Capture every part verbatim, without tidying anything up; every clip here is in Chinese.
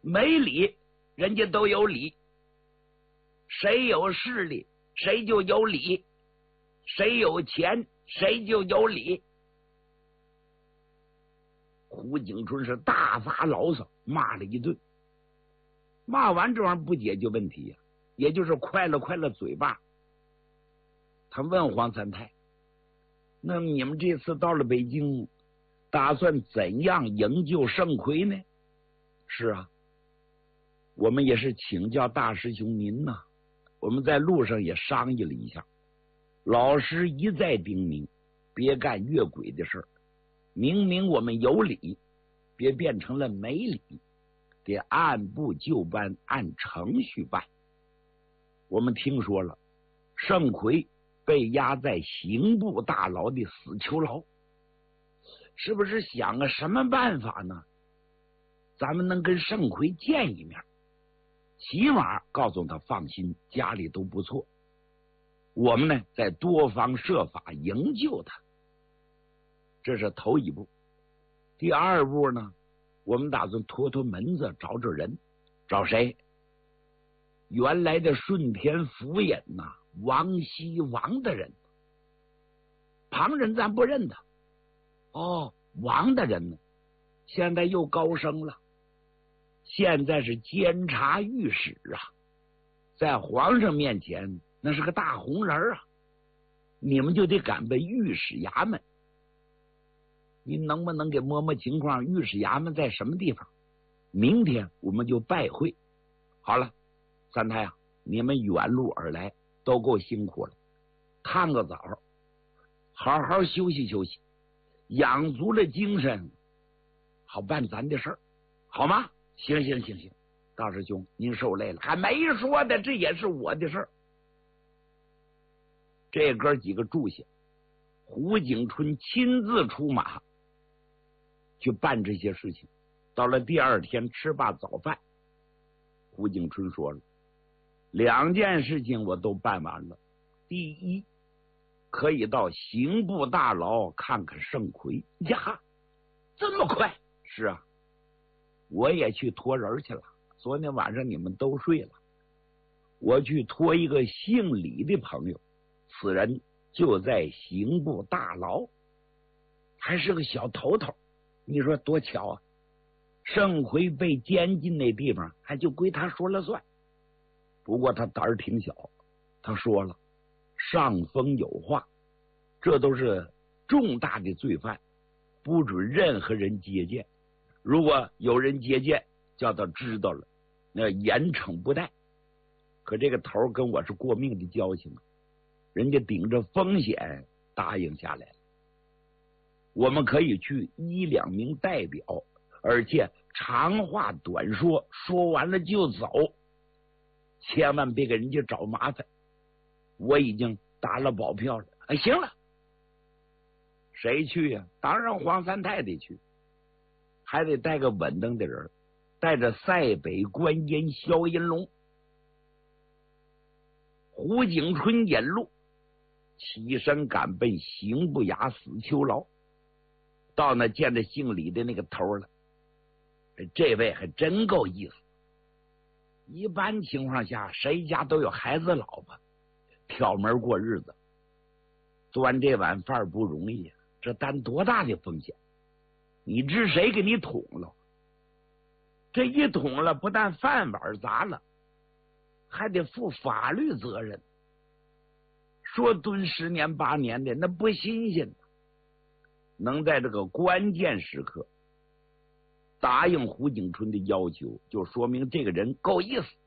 没理人家都有理，谁有势力谁就有理，谁有钱谁就有理。胡景春是大发牢骚，骂了一顿。骂完这玩意儿不解决问题呀、啊，也就是快了快了嘴巴。他问黄三太：“那你们这次到了北京，打算怎样营救盛奎呢？”“是啊，我们也是请教大师兄您呐、啊。我们在路上也商议了一下，老师一再叮咛，别干越轨的事儿。明明我们有理，别变成了没理，得按部就班，按程序办。我们听说了，盛奎被押在刑部大牢的死囚牢，是不是想个什么办法呢？咱们能跟盛奎见一面，起码告诉他放心，家里都不错。我们呢，再多方设法营救他。这是头一步。第二步呢，我们打算拖拖门子找找人。找谁？原来的顺天府尹呐、啊，王熙王的人。旁人咱不认他。哦，王的人呢，现在又高升了，现在是监察御史啊，在皇上面前那是个大红人啊，你们就得赶奔御史衙门。您能不能给摸摸情况？御史衙门在什么地方？明天我们就拜会。好了，三太啊，你们远路而来，都够辛苦了，烫个澡，好好休息休息，养足了精神，好办咱的事儿，好吗？行行行行，大师兄您受累了，还没说的，这也是我的事儿。这哥几个住下，胡景春亲自出马去办这些事情。到了第二天吃罢早饭，胡景春说了，两件事情我都办完了。第一，可以到刑部大牢看看盛奎。呀，这么快？是啊，我也去托人去了。昨天晚上你们都睡了，我去托一个姓李的朋友，此人就在刑部大牢，还是个小头头。你说多巧啊！盛奎被监禁那地方，还就归他说了算。不过他胆儿挺小，他说了，上峰有话，这都是重大的罪犯，不准任何人接见。如果有人接见，叫他知道了，那严惩不贷。可这个头跟我是过命的交情啊，人家顶着风险答应下来了。我们可以去一两名代表，而且长话短说，说完了就走，千万别给人家找麻烦。我已经打了保票了。哎，行了，谁去呀、啊？当然黄三太得去，还得带个稳当的人，带着塞北官监萧银龙。胡景春引路，起身赶奔刑部衙死囚牢。到那见着姓李的那个头了，这位还真够意思。一般情况下，谁家都有孩子老婆，挑门过日子，端这碗饭不容易呀、啊，这担多大的风险？你知谁给你捅了？这一捅了，不但饭碗砸了，还得负法律责任。说蹲十年八年的，那不新鲜。能在这个关键时刻答应胡景春的要求，就说明这个人够意思。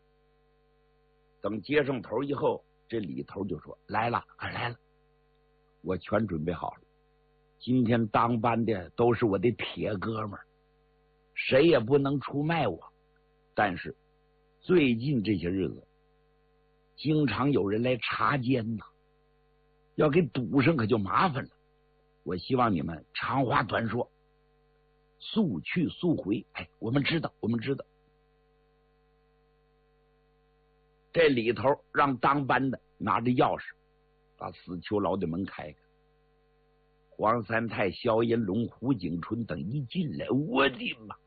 等接上头以后，这李头就说：“来了，来了，我全准备好了。今天当班的都是我的铁哥们儿，谁也不能出卖我。但是最近这些日子，经常有人来查监呐，要给堵上可就麻烦了。我希望你们长话短说，速去速回。哎，我们知道，我们知道。”这里头让当班的拿着钥匙把死囚牢的门开开。黄三太、萧银龙、胡景春等一进来，我的妈！